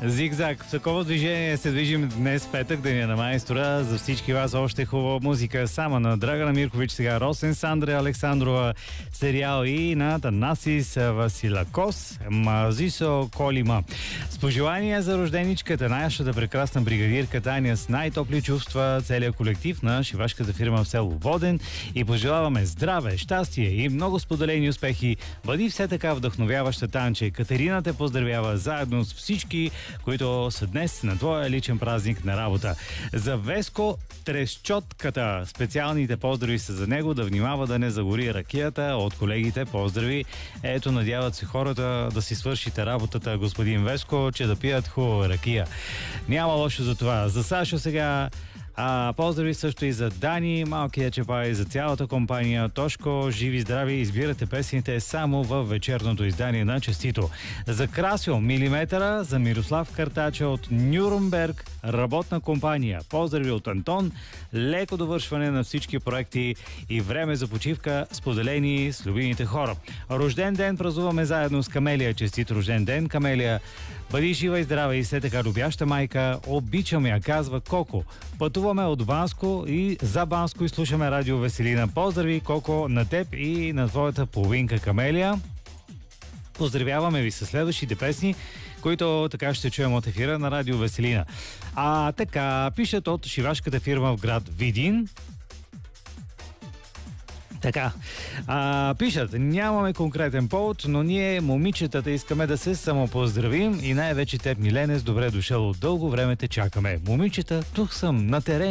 Зигзаг. В такова движение се движим днес петък, деня на майстора. За всички вас още хубава музика. Само на Драгана Миркович, сега Росен Сандре Александрова, сериал и на Танасис Василакос, Мазисо Колима. С пожелания за рожденичката, нашата прекрасна бригадирка Таня, с най-топли чувства целият колектив на шивашката фирма в село Воден и пожелаваме здраве, щастие и много споделени успехи. Бъди все така вдъхновяваща, Танче. Катерина те поздравява заедно с всички, които са днес на твоя личен празник на работа. За Веско Трещотката специалните поздрави са за него, да внимава да не загори ракията. От колегите поздрави. Ето, надяват се хората да си свършите работата, господин Веско, че да пият хубава ракия. Няма лошо за това. За Сашо сега поздрави също и за Дани, малкия чепай, за цялата компания. Тошко, живи здрави, избирате песните само в вечерното издание на Честито. За Красио Милиметъра, за Мирослав Картача от Нюрнберг, работна компания. Поздрави от Антон, леко довършване на всички проекти и време за почивка, споделени с любимите хора. Рожден ден празнуваме заедно с Камелия. Честит рожден ден, Камелия. Бъди жива и здрава и все така любяща майка. Обичам я, казва Коко. Пътуваме от Банско и за Банско и слушаме Радио Веселина. Поздрави, Коко, на теб и на твоята половинка Камелия. Поздравяваме ви със следващите песни, които така ще чуем от ефира на Радио Веселина. Така, пишат от шивашката фирма в град Видин. Така, пишат, нямаме конкретен повод, но ние, момичетата, искаме да се самопоздравим и най-вече теб, Милене, с добре дошъл, от дълго време те чакаме. Момичета, тук съм, на терен.